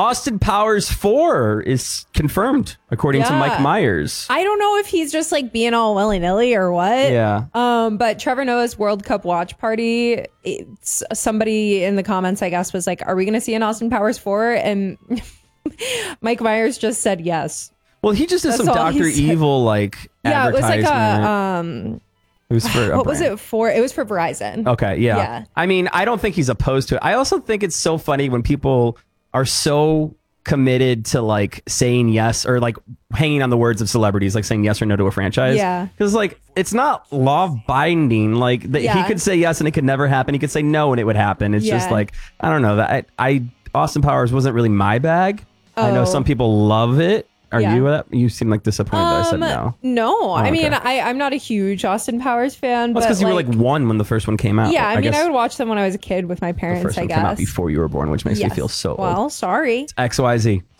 Austin Powers 4 is confirmed, according to Mike Myers. I don't know if he's just like being all willy-nilly or what. Yeah. But Trevor Noah's World Cup watch party, somebody in the comments, I guess, was like, are we going to see an Austin Powers 4? And Mike Myers just said yes. Well, he just did some Dr. Evil like advertisement. It was like it was for what was it for? It was for Verizon. Okay, yeah. I mean, I don't think he's opposed to it. I also think it's so funny when people are so committed to like saying yes or like hanging on the words of celebrities, like saying yes or no to a franchise. Yeah. Because like it's not law binding. Like he could say yes and it could never happen. He could say no and it would happen. It's just like, I don't know, that I Austin Powers wasn't really my bag. I know some people love it. Are you seem like disappointed that I said no. No, I mean, I'm not a huge Austin Powers fan. That's because you were like one when the first one came out. Yeah, I mean, I would watch them when I was a kid with my parents, the first one came out before you were born, which makes me feel so old. Well, sorry. It's XYZ.